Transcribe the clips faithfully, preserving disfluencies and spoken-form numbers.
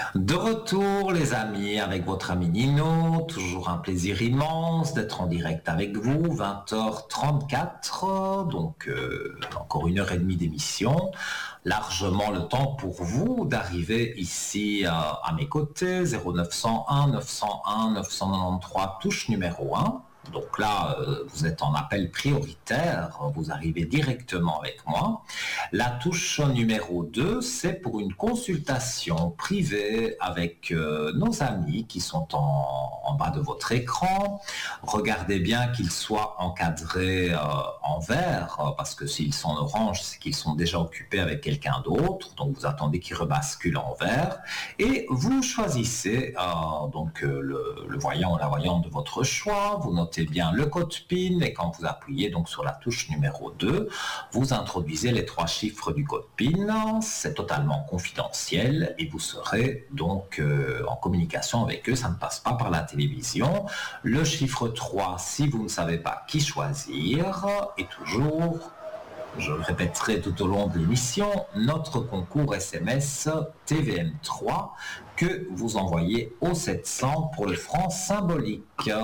De retour, les amis, avec votre ami Nino. Toujours un plaisir immense d'être en direct avec vous. vingt heures trente-quatre, donc euh, encore une heure et demie d'émission. Largement le temps pour vous d'arriver ici euh, à mes côtés. zéro neuf cent un neuf cent un neuf cent quatre-vingt-treize, touche numéro un. Donc là, euh, vous êtes en appel prioritaire, vous arrivez directement avec moi. La touche numéro deux, c'est pour une consultation privée avec euh, nos amis qui sont en, en bas de votre écran. Regardez bien qu'ils soient encadrés euh, en vert, parce que s'ils sont en orange, c'est qu'ils sont déjà occupés avec quelqu'un d'autre. Donc vous attendez qu'ils rebasculent en vert. Et vous choisissez euh, donc euh, le, le voyant ou la voyante de votre choix. Vous notez bien le code P I N et quand vous appuyez donc sur la touche numéro deux, vous introduisez les trois chiffres du code P I N. C'est totalement confidentiel et vous serez donc euh, en communication avec eux. Ça ne passe pas par la télévision. Le chiffre trois, si vous ne savez pas qui choisir, est toujours, je le répéterai tout au long de l'émission, notre concours S M S T V M trois que vous envoyez au sept cents pour le franc symbolique.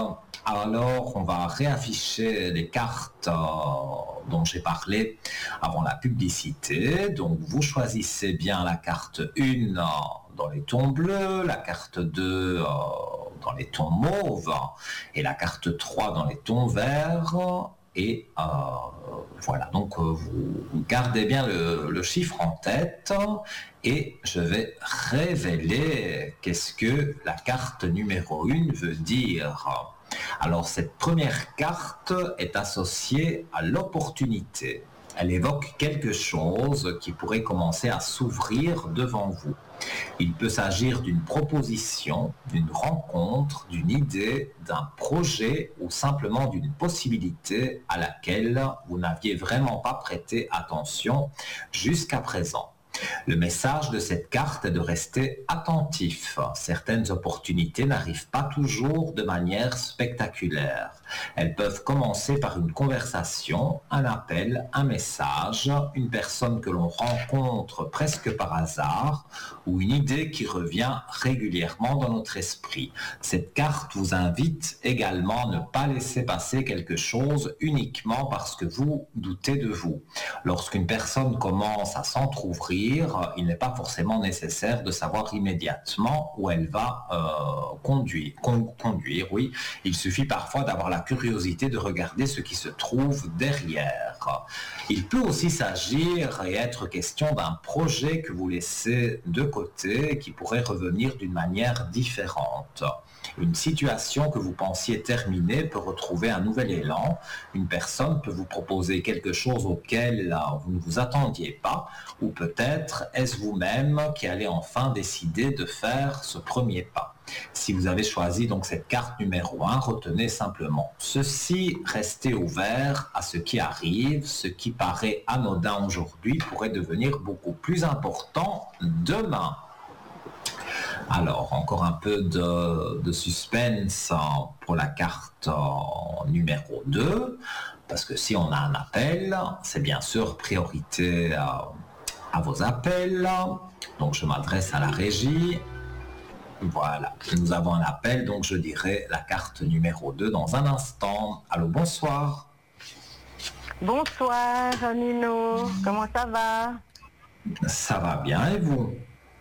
Alors, on va réafficher les cartes euh, dont j'ai parlé avant la publicité. Donc, vous choisissez bien la carte un euh, dans les tons bleus, la carte deux euh, dans les tons mauves et la carte trois dans les tons verts. Et euh, voilà, donc euh, vous gardez bien le, le chiffre en tête et je vais révéler qu'est-ce que la carte numéro un veut dire. Alors cette première carte est associée à l'opportunité. Elle évoque quelque chose qui pourrait commencer à s'ouvrir devant vous. Il peut s'agir d'une proposition, d'une rencontre, d'une idée, d'un projet ou simplement d'une possibilité à laquelle vous n'aviez vraiment pas prêté attention jusqu'à présent. Le message de cette carte est de rester attentif. Certaines opportunités n'arrivent pas toujours de manière spectaculaire. Elles peuvent commencer par une conversation, un appel, un message, une personne que l'on rencontre presque par hasard ou une idée qui revient régulièrement dans notre esprit. Cette carte vous invite également à ne pas laisser passer quelque chose uniquement parce que vous doutez de vous. Lorsqu'une personne commence à s'entrouvrir, il n'est pas forcément nécessaire de savoir immédiatement où elle va euh, conduire, con, conduire. Oui, il suffit parfois d'avoir la curiosité de regarder ce qui se trouve derrière. Il peut aussi s'agir et être question d'un projet que vous laissez de côté et qui pourrait revenir d'une manière différente. Une situation que vous pensiez terminée peut retrouver un nouvel élan. Une personne peut vous proposer quelque chose auquel vous ne vous attendiez pas, ou peut-être est-ce vous-même qui allez enfin décider de faire ce premier pas. Si vous avez choisi donc cette carte numéro un, retenez simplement ceci, restez ouvert à ce qui arrive, ce qui paraît anodin aujourd'hui pourrait devenir beaucoup plus important demain. Alors, encore un peu de, de suspense pour la carte numéro deux, parce que si on a un appel, c'est bien sûr priorité à, à vos appels. Donc, je m'adresse à la régie. Voilà, nous avons un appel, donc je dirai la carte numéro deux dans un instant. Allô, bonsoir. Bonsoir, Nino. Comment ça va? Ça va bien, et vous?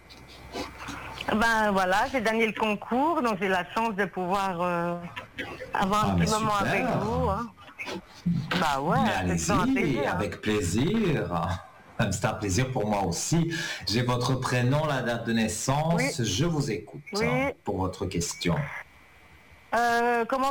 Ben voilà, j'ai gagné le concours, donc j'ai la chance de pouvoir euh, avoir un ah, petit moment super. Avec vous. Hein. Bah ouais, mais allez-y, plaisir, avec hein. plaisir. C'est un plaisir pour moi aussi. J'ai votre prénom, la date de naissance. Oui. Je vous écoute oui. pour votre question. Euh, comment